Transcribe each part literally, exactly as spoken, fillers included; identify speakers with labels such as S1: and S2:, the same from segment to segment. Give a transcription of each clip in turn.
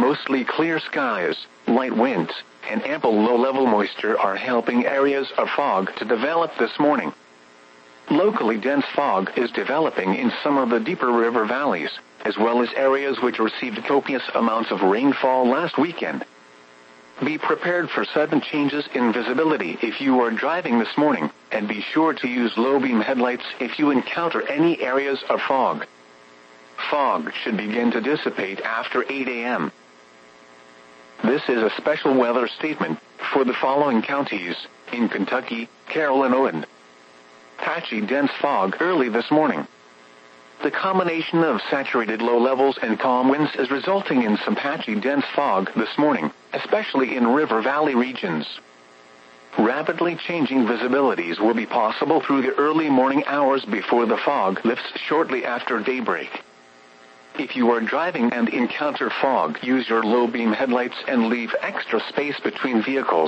S1: Mostly clear skies, light winds, and ample low-level moisture are helping areas of fog to develop this morning. Locally dense fog is developing in some of the deeper river valleys, as well as areas which received copious amounts of rainfall last weekend. Be prepared for sudden changes in visibility if you are driving this morning, and be sure to use low-beam headlights if you encounter any areas of fog. Fog should begin to dissipate after eight a m This is a special weather statement for the following counties in Kentucky, Carolina, and patchy dense fog early this morning. The combination of saturated low levels and calm winds is resulting in some patchy dense fog this morning, especially in river valley regions. Rapidly changing visibilities will be possible through the early morning hours before the fog lifts shortly after daybreak. If you are driving and encounter fog, use your low-beam headlights and leave extra space between vehicles.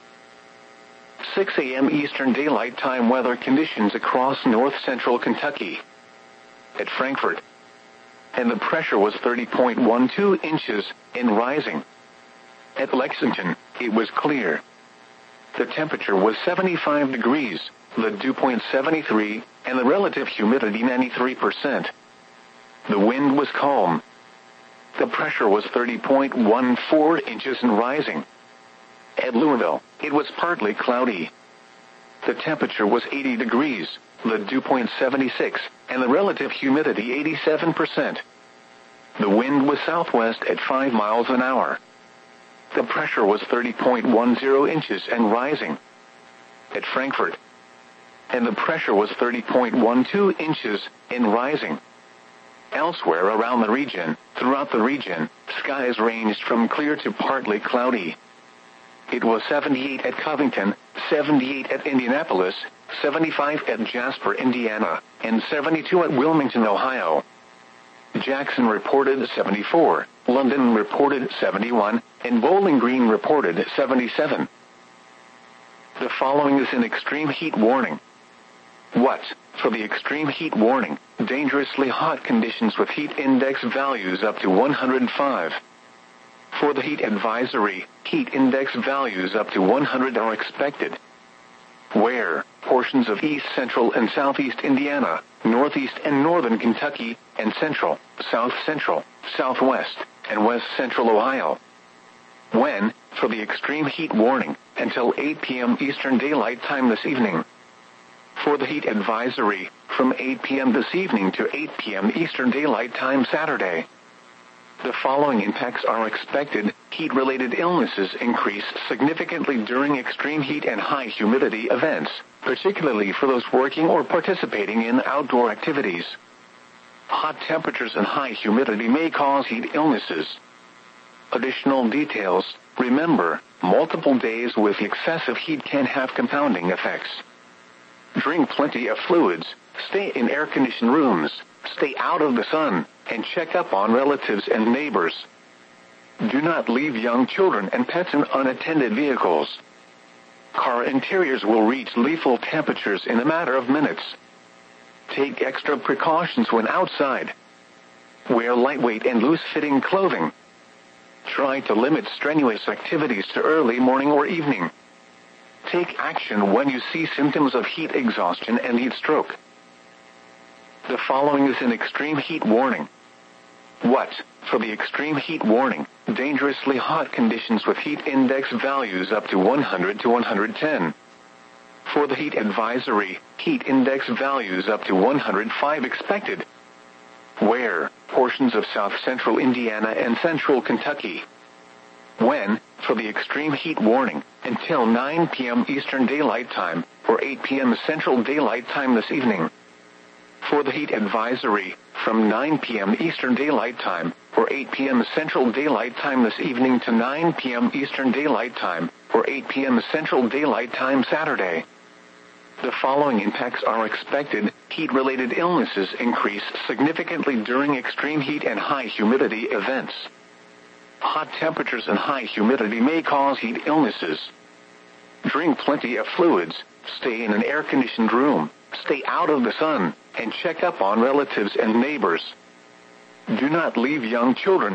S1: six a m Eastern Daylight Time weather conditions across north-central Kentucky. At Frankfort, and the pressure was thirty point one two inches and rising. At Lexington, it was clear. The temperature was seventy-five degrees, the dew point seventy-three, and the relative humidity ninety-three percent. The wind was calm. The pressure was thirty point one four inches and rising. At Louisville, it was partly cloudy. The temperature was eighty degrees, the dew point seventy-six, and the relative humidity eighty-seven percent. The wind was southwest at five miles an hour. The pressure was thirty point one zero inches and rising. At Frankfort, and the pressure was thirty point one two inches and rising. Elsewhere around the region, throughout the region, skies ranged from clear to partly cloudy. It was seventy-eight at Covington, seventy-eight at Indianapolis, seventy-five at Jasper, Indiana, and seventy-two at Wilmington, Ohio. Jackson reported seventy-four, London reported seventy-one, and Bowling Green reported seventy-seven. The following is an extreme heat warning. What? For the extreme heat warning, dangerously hot conditions with heat index values up to one hundred five. For the heat advisory, heat index values up to one hundred are expected. Where? Portions of east central and southeast Indiana, northeast and northern Kentucky, and central, south central, southwest, and west central Ohio. When? For the extreme heat warning, until eight p m Eastern Daylight Time this evening. For the heat advisory, from eight p m this evening to eight p m Eastern Daylight Time Saturday. The following impacts are expected. Heat-related illnesses increase significantly during extreme heat and high humidity events, particularly for those working or participating in outdoor activities. Hot temperatures and high humidity may cause heat illnesses. Additional details: remember, multiple days with excessive heat can have compounding effects. Drink plenty of fluids, stay in air-conditioned rooms, stay out of the sun, and check up on relatives and neighbors. Do not leave young children and pets in unattended vehicles. Car interiors will reach lethal temperatures in a matter of minutes. Take extra precautions when outside. Wear lightweight and loose-fitting clothing. Try to limit strenuous activities to early morning or evening. Take action when you see symptoms of heat exhaustion and heat stroke. The following is an extreme heat warning. What? For the extreme heat warning, dangerously hot conditions with heat index values up to one hundred to one hundred ten. For the heat advisory, heat index values up to one hundred five expected. Where? Portions of south central Indiana and central Kentucky. When? For the extreme heat warning, until nine p m Eastern Daylight Time, or eight p m Central Daylight Time this evening. For the heat advisory, from nine p m Eastern Daylight Time, or eight p m Central Daylight Time this evening to nine p m Eastern Daylight Time, or eight p m Central Daylight Time Saturday. The following impacts are expected. Heat-related illnesses increase significantly during extreme heat and high humidity events. Hot temperatures and high humidity may cause heat illnesses. Drink plenty of fluids, stay in an air-conditioned room, stay out of the sun, and check up on relatives and neighbors. Do not leave young children